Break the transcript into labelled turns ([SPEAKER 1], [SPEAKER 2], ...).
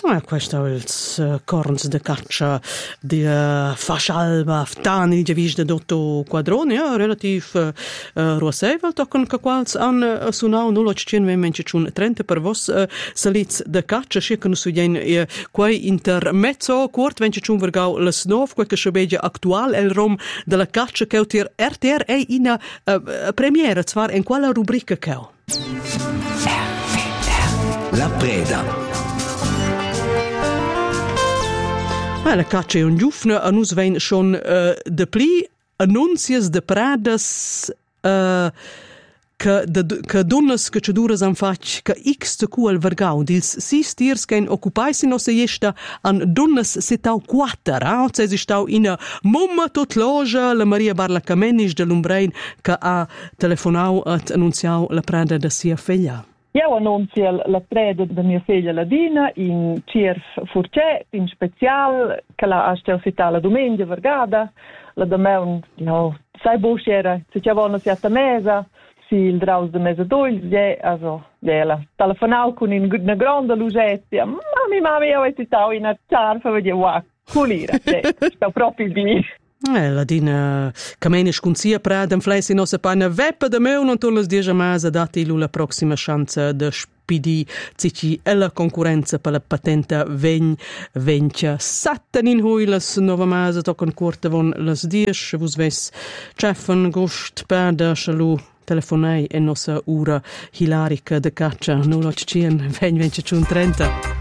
[SPEAKER 1] Questo è il corns de caccia di Fascialba, Ftani, di Vis de Dotto Quadroni, relativ ruosevel, toccon che quals an sunau nulla cien vemence chun 30 per vos saliz de caccia, schicken su jen quei intermezzo, quart vence chun vergau les nov, quei che schabegia actual el rom de la caccia che utir RTR è in premiere, zwar in quella rubrica che
[SPEAKER 2] La preda.
[SPEAKER 1] La caccia è un giufne, a nus vein schon de pli annunzias de pradas che donnes che ceduras an fac che x te cual vergau dils sis tiers che occupaisi no se jesta an donnes setau quattr, se si stau in mumma tot loja la Maria Barla Camenisch de Lumbrein che ha telefonau et annunziau la prada de sia figlia.
[SPEAKER 3] Io annunzio la preda da mia figlia Ladina in Cirf Furcet, in special, che la ha la domenica vergada, la da me sai busciera, se c'è buona siata mesa, si il draus de mesa dolce, la telefonau con una grande lugettia, mami, io ho citato in a ciarfa, vediamo, wow, culira, sto proprio di...
[SPEAKER 1] La din Camenisch con sia prada flessi no se pana veppa de meu non tolles dia jamás dati la prossima chance de spidi cici e la concorrenza per la patenta vencia satten in huilas nova masa toccon curta von las dies vus ves chefen gust perda chalu telefonei e nossa ura hilarica de caccia 0800 20 25 30